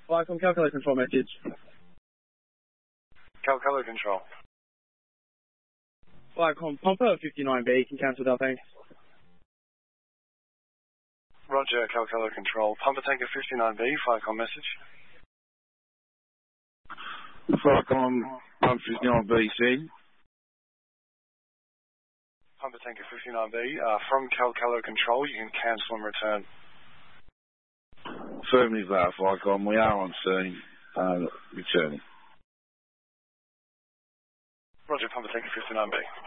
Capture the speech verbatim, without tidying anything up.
Viacom calculator control message. Calculator control. Viacom Pumper fifty-nine B, can cancel that, thanks. Roger, Calculator control. Pumper tanker fifty-nine B, Viacom message. Viacom Pump fifty-nine B, C. Pumper tanker fifty-nine B, uh, from Calculator control, you can cancel and return. Affirmative, uh, Viacom, we are on scene, uh, returning. Roger, Pumper tanker fifty-nine B.